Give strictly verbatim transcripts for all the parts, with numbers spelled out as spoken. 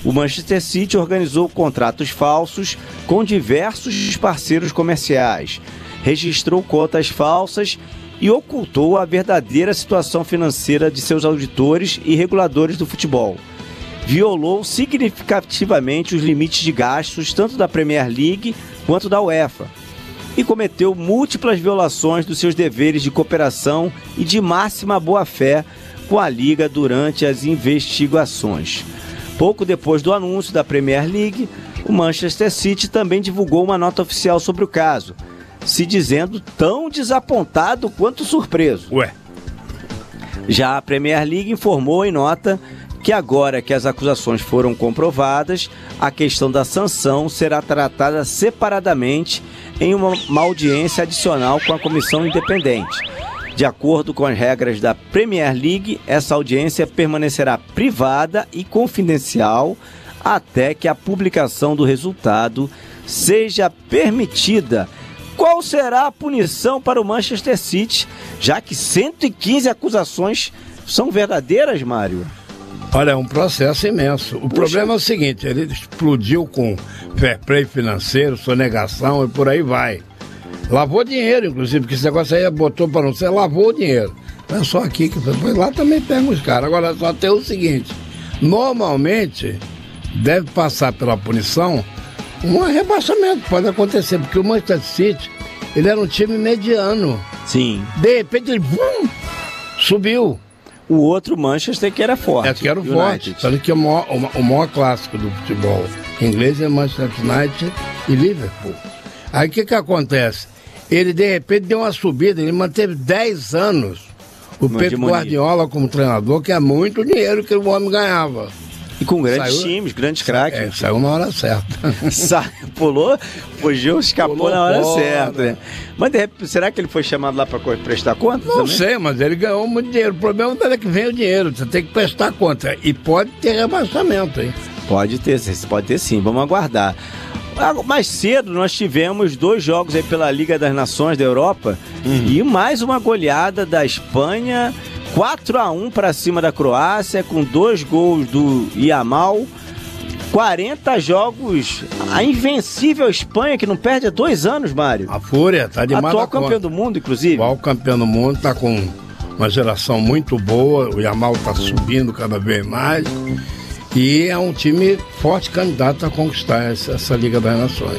O Manchester City organizou contratos falsos com diversos parceiros comerciais, registrou contas falsas e ocultou a verdadeira situação financeira de seus auditores e reguladores do futebol. Violou significativamente os limites de gastos tanto da Premier League quanto da UEFA e cometeu múltiplas violações dos seus deveres de cooperação e de máxima boa-fé com a Liga durante as investigações. Pouco depois do anúncio da Premier League, o Manchester City também divulgou uma nota oficial sobre o caso, se dizendo tão desapontado quanto surpreso. Ué. Já a Premier League informou em nota que agora que as acusações foram comprovadas, a questão da sanção será tratada separadamente em uma, uma audiência adicional com a comissão independente. De acordo com as regras da Premier League, essa audiência permanecerá privada e confidencial até que a publicação do resultado seja permitida. Qual será a punição para o Manchester City, já que cento e quinze acusações são verdadeiras, Mário? Olha, é um processo imenso. O Puxa. problema é o seguinte, ele explodiu com fair play financeiro, sonegação e por aí vai. Lavou dinheiro, inclusive, porque esse negócio aí botou para não ser, lavou o dinheiro. Não é só aqui que foi, lá também pega os caras. Agora só tem o seguinte, normalmente deve passar pela punição um rebaixamento, pode acontecer, porque o Manchester City, ele era um time mediano. Sim. De repente ele bum, subiu. O outro Manchester que era forte. É que era forte, tanto que o maior, o maior clássico do futebol inglês é Manchester United e Liverpool. Aí o que que acontece? Ele de repente deu uma subida, ele manteve dez anos o Pep Guardiola como treinador, que é muito dinheiro que o homem ganhava. E com grandes saiu, times, grandes craques. É, saiu na hora certa. Sa... Pulou, fugiu, escapou Pulou na hora fora. certa. Né? Mas de repente, será que ele foi chamado lá para prestar conta? Não também? sei, mas ele ganhou muito dinheiro. O problema é que vem o dinheiro, você tem que prestar conta. E pode ter rebaixamento, hein? Pode ter, pode ter sim, vamos aguardar. Mais cedo nós tivemos dois jogos aí pela Liga das Nações da Europa uhum. e mais uma goleada da Espanha, quatro a um para cima da Croácia, com dois gols do Yamal, quarenta jogos, a invencível Espanha que não perde há dois anos, Mário. A Fúria, tá demais. Atual campeão do mundo, inclusive. Atual campeão do mundo, tá com uma geração muito boa, o Yamal tá subindo cada vez mais. E é um time forte candidato a conquistar essa, essa Liga das Nações.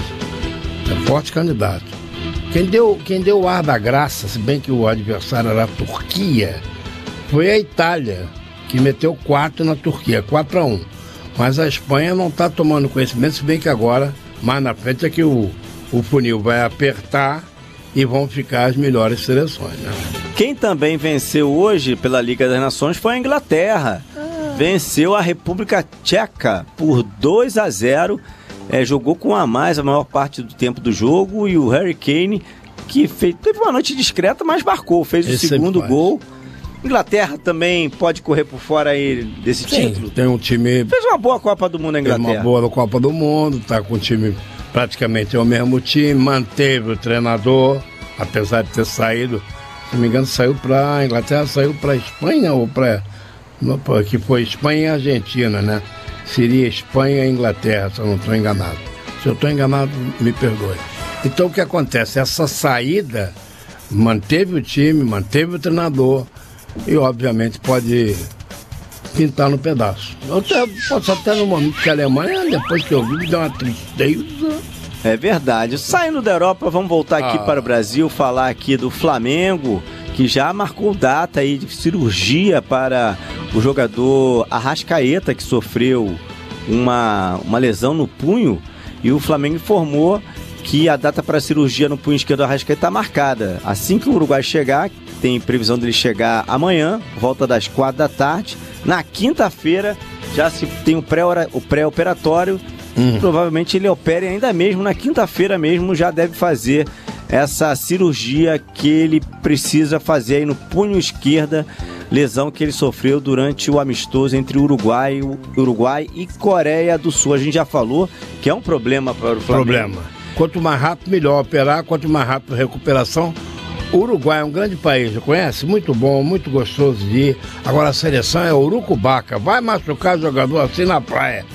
É forte candidato. Quem deu, quem deu o ar da graça, se bem que o adversário era a Turquia, foi a Itália, que meteu quatro na Turquia, quatro a um. Mas a Espanha não está tomando conhecimento, se bem que agora, mais na frente, é que o, o funil vai apertar e vão ficar as melhores seleções. Né? Quem também venceu hoje pela Liga das Nações foi a Inglaterra. Venceu a República Tcheca por dois a zero, é, jogou com a mais a maior parte do tempo do jogo, e o Harry Kane, que fez, teve uma noite discreta, mas marcou, fez Esse o segundo gol. Inglaterra também pode correr por fora aí desse Sim, título? Tem um time... Fez uma boa Copa do Mundo a Inglaterra. Fez uma boa Copa do Mundo, tá com o time, praticamente é o mesmo time, manteve o treinador, apesar de ter saído, se não me engano, saiu para a Inglaterra, saiu para a Espanha ou para... que foi Espanha e Argentina, né? Seria Espanha e Inglaterra, se eu não estou enganado. Se eu estou enganado, me perdoe. Então o que acontece? Essa saída manteve o time, manteve o treinador e obviamente pode pintar no pedaço. Eu até, posso até no momento que a Alemanha, depois que eu vi, me deu uma tristeza. É verdade. Saindo da Europa, vamos voltar aqui ah. para o Brasil, falar aqui do Flamengo, que já marcou data aí de cirurgia para o jogador Arrascaeta, que sofreu uma, uma lesão no punho, e o Flamengo informou que a data para a cirurgia no punho esquerdo do Arrascaeta está marcada. Assim que o Uruguai chegar, tem previsão dele chegar amanhã, volta das quatro da tarde, na quinta-feira já se tem o, pré o pré-operatório, uhum. provavelmente ele opere ainda mesmo, na quinta-feira mesmo já deve fazer essa cirurgia que ele precisa fazer aí no punho esquerda, lesão que ele sofreu durante o amistoso entre Uruguai, Uruguai e Coreia do Sul. A gente já falou que é um problema para o Flamengo. Problema. Quanto mais rápido, melhor operar, quanto mais rápido a recuperação. O Uruguai é um grande país, já conhece? Muito bom, muito gostoso de ir. Agora a seleção é Urucubaca, vai machucar jogador assim na praia.